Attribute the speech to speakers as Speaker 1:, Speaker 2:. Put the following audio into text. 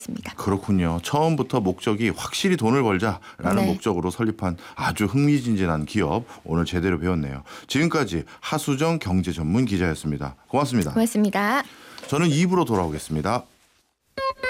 Speaker 1: 있습니다.
Speaker 2: 그렇군요. 처음부터 목적이 확실히 돈을 벌자라는
Speaker 1: 네.
Speaker 2: 목적으로 설립한 아주 흥미진진한 기업 오늘 제대로 배웠네요. 지금까지 하수정 경제전문 기자였습니다. 고맙습니다.
Speaker 1: 고맙습니다.
Speaker 2: 저는 2부로 돌아오겠습니다.